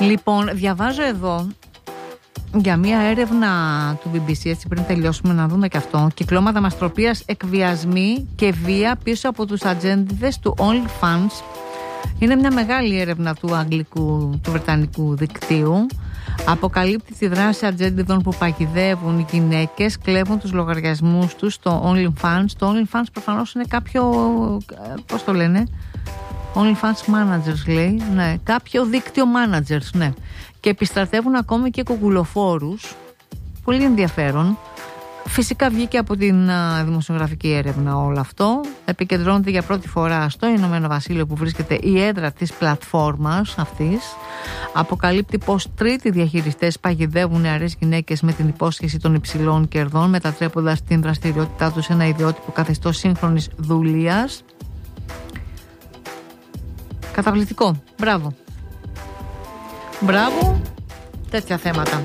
Λοιπόν, διαβάζω εδώ για μια έρευνα του BBC, έτσι πριν τελειώσουμε να δούμε και αυτό. Κυκλώματα μαστροπίας, εκβιασμοί και βία πίσω από τους ατζέντιδες του OnlyFans. Είναι μια μεγάλη έρευνα του βρετανικού δικτύου. Αποκαλύπτει τη δράση ατζέντιδων που παγιδεύουν γυναίκες, κλέβουν τους λογαριασμούς τους στο OnlyFans. Το OnlyFans προφανώς είναι κάποιο, πώς το λένε, OnlyFans managers λέει, ναι, κάποιο δίκτυο managers, ναι. Και επιστρατεύουν ακόμη και κουκουλοφόρους. Πολύ ενδιαφέρον. Φυσικά βγήκε από την δημοσιογραφική έρευνα όλο αυτό. Επικεντρώνεται για πρώτη φορά στο Ηνωμένο Βασίλειο, που βρίσκεται η έδρα της πλατφόρμας αυτής. Αποκαλύπτει πως τρίτοι διαχειριστές παγιδεύουν νεαρές γυναίκες με την υπόσχεση των υψηλών κερδών, μετατρέποντας την δραστηριότητά τους σε ένα ιδιότυπο καθεστώς σύγχρονης δουλείας. Καταπληκτικό. Μπράβο. Μπράβο. Τέτοια θέματα.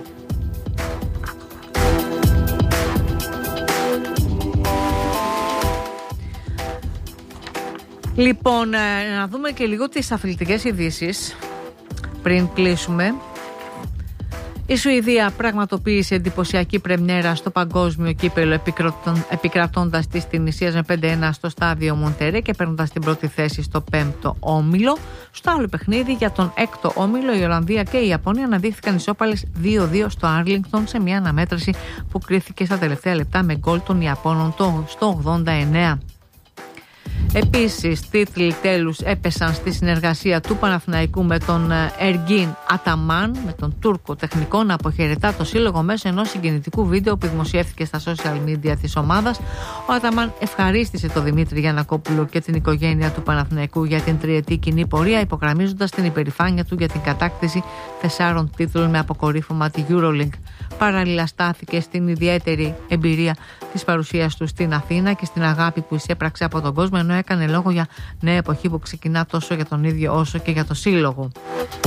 Λοιπόν, να δούμε και λίγο τις αθλητικές ειδήσεις πριν κλείσουμε. Η Σουηδία πραγματοποίησε εντυπωσιακή πρεμιέρα στο παγκόσμιο κύπελλο, επικρατώντας της Τινησίας με 5-1 στο στάδιο Μοντερέ και παίρνοντας την πρώτη θέση στο 5ο όμιλο. Στο άλλο παιχνίδι για τον 6ο όμιλο, η Ολλανδία και η Ιαπωνία αναδείχθηκαν ισόπαλες 2-2 στο Άρλινγκτον, σε μια αναμέτρηση που κρίθηκε στα τελευταία λεπτά με γκολ των Ιαπώνων στο 89. Επίσης, τίτλοι τέλους έπεσαν στη συνεργασία του Παναθηναϊκού με τον Εργίν Αταμάν, με τον Τούρκο τεχνικό, να αποχαιρετά το σύλλογο μέσω ενός συγκινητικού βίντεο που δημοσιεύθηκε στα social media της ομάδας. Ο Αταμάν ευχαρίστησε τον Δημήτρη Γιαννακόπουλο και την οικογένεια του Παναθηναϊκού για την τριετή κοινή πορεία, υπογραμμίζοντας την υπερηφάνεια του για την κατάκτηση 4 τίτλων με αποκορύφωμα τη EuroLeague. Παράλληλα, στάθηκε στην ιδιαίτερη εμπειρία της παρουσίας του στην Αθήνα και στην αγάπη που εισέπραξε από τον κόσμο, ενώ έκανε λόγο για νέα εποχή που ξεκινά τόσο για τον ίδιο όσο και για το σύλλογο.